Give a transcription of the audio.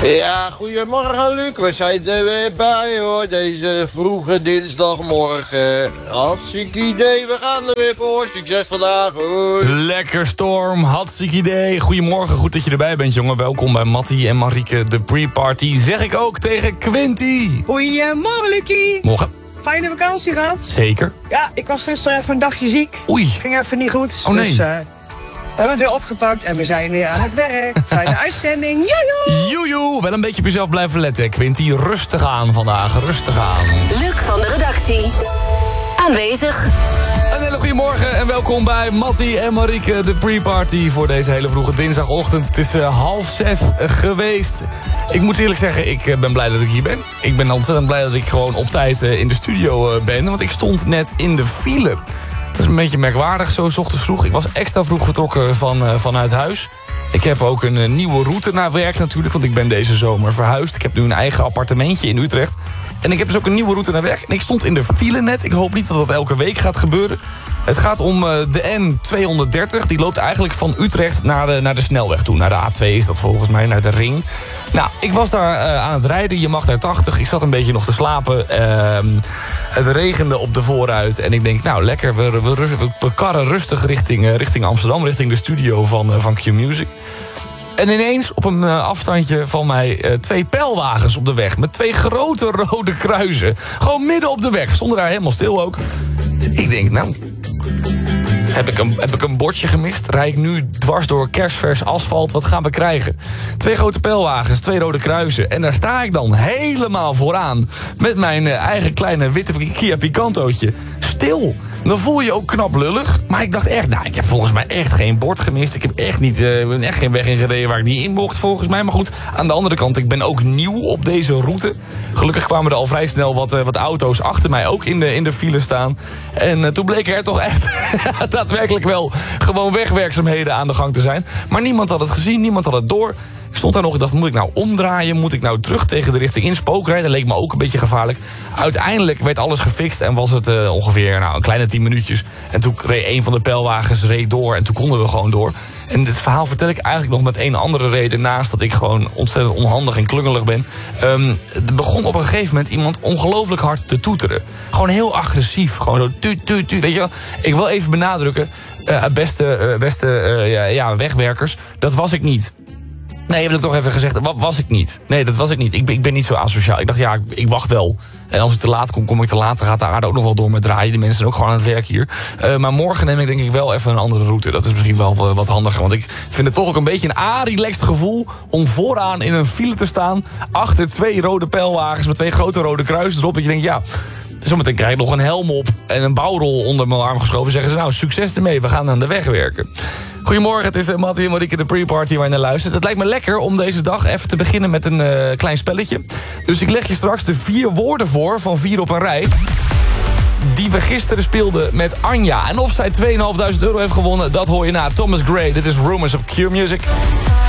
Ja, goedemorgen Luc. We zijn er weer bij hoor, deze vroege dinsdagmorgen. Hartstikke idee, we gaan er weer voor. Succes vandaag, hoi. Lekker Storm, hartstikke idee. Goedemorgen, goed dat je erbij bent jongen. Welkom bij Mattie en Marieke, de pre-party. Zeg ik ook tegen Quinty. Goedemorgen Lucie. Morgen. Fijne vakantie gehad? Zeker. Ja, ik was gisteren even een dagje ziek. Oei. Ging even niet goed. Oh nee. Dus, we hebben het weer opgepakt en we zijn weer aan het werk. Fijne uitzending. Joejoe. Joejoe, wel een beetje op jezelf blijven letten, Quinty. Rustig aan vandaag, rustig aan. Luc van de redactie. Aanwezig. Een hele goede morgen en welkom bij Mattie en Marieke, de pre-party voor deze hele vroege dinsdagochtend. Het is 5:30 geweest. Ik moet eerlijk zeggen, ik ben blij dat ik hier ben. Ik ben ontzettend blij dat ik gewoon op tijd in de studio ben, want ik stond net in de file. Dat is een beetje merkwaardig, zo 's ochtends vroeg. Ik was extra vroeg vertrokken vanuit huis. Ik heb ook een nieuwe route naar werk natuurlijk, want ik ben deze zomer verhuisd. Ik heb nu een eigen appartementje in Utrecht. En ik heb dus ook een nieuwe route naar werk. En ik stond in de file net. Ik hoop niet dat dat elke week gaat gebeuren. Het gaat om de N230. Die loopt eigenlijk van Utrecht naar de snelweg toe. Naar de A2 is dat volgens mij, naar de ring. Nou, ik was daar aan het rijden. Je mag daar 80. Ik zat een beetje nog te slapen. Het regende op de vooruit. En ik denk, nou lekker, we karren rustig richting Amsterdam. Richting de studio van Q-Music. En ineens op een afstandje van mij 2 pijlwagens op de weg. Met 2 grote rode kruisen. Gewoon midden op de weg. Stonden daar helemaal stil ook. Ik denk, nou, heb ik een bordje gemist? Rijd ik nu dwars door kerstvers asfalt? Wat gaan we krijgen? 2 grote pijlwagens, 2 rode kruisen. En daar sta ik dan helemaal vooraan. Met mijn eigen kleine witte Kia Picantootje. Stil. Dan voel je ook knap lullig. Maar ik dacht echt, nou, ik heb volgens mij echt geen bord gemist. Ik heb ben echt geen weg ingereden waar ik niet in mocht, volgens mij. Maar goed, aan de andere kant, ik ben ook nieuw op deze route. Gelukkig kwamen er al vrij snel wat auto's achter mij ook in de file staan. En toen bleken er toch echt daadwerkelijk wel gewoon wegwerkzaamheden aan de gang te zijn. Maar niemand had het gezien, niemand had het door. Ik stond daar nog, ik dacht, moet ik nou omdraaien? Moet ik nou terug tegen de richting in spookrijden? Dat leek me ook een beetje gevaarlijk. Uiteindelijk werd alles gefixt en was het ongeveer een kleine 10 minuutjes. En toen reed een van de pijlwagens door en toen konden we gewoon door. En dit verhaal vertel ik eigenlijk nog met een andere reden naast dat ik gewoon ontzettend onhandig en klungelig ben. Er begon op een gegeven moment iemand ongelooflijk hard te toeteren. Gewoon heel agressief. Gewoon zo tuut, tuut, tuut. Weet je wel? Ik wil even benadrukken, beste wegwerkers, dat was ik niet. Nee, je hebt het toch even gezegd. Wat was ik niet? Nee, dat was ik niet. Ik ben niet zo asociaal. Ik dacht, ja, ik wacht wel. En als ik te laat kom ik te laat. Dan gaat de aarde ook nog wel door met draaien. De mensen zijn ook gewoon aan het werk hier. Maar morgen neem ik denk ik wel even een andere route. Dat is misschien wel wat handiger. Want ik vind het toch ook een beetje een relaxed gevoel om vooraan in een file te staan. Achter 2 rode pijlwagens met 2 grote rode kruisen erop. Dat je denkt, ja, zometeen krijg ik nog een helm op en een bouwrol onder mijn arm geschoven. Zeggen ze, nou, succes ermee. We gaan aan de weg werken. Goedemorgen, het is Mattie en Marieke, de pre-party waar je naar luistert. Het lijkt me lekker om deze dag even te beginnen met een klein spelletje. Dus ik leg je straks de 4 woorden voor van 4 op een rij die we gisteren speelden met Anja. En of zij €2.500 heeft gewonnen, dat hoor je na Thomas Gray. Dit is Rumors op Q-Music.